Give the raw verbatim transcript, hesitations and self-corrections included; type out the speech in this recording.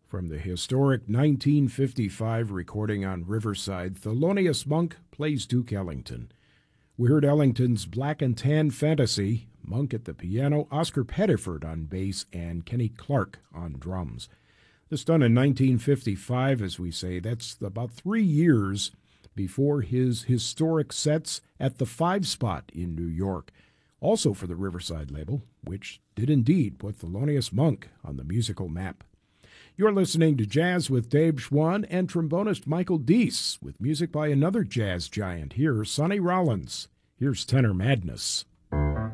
From the historic nineteen fifty-five recording on Riverside, Thelonious Monk plays Duke Ellington. We heard Ellington's Black and Tan Fantasy, Monk at the piano, Oscar Pettiford on bass, and Kenny Clark on drums. This done in nineteen fifty-five, as we say. That's about three years before his historic sets at the Five Spot in New York, also for the Riverside label, which did indeed put Thelonious Monk on the musical map. You're listening to Jazz with Dave Schwann and trombonist Michael Deese, with music by another jazz giant here, Sonny Rollins. Here's Tenor Madness.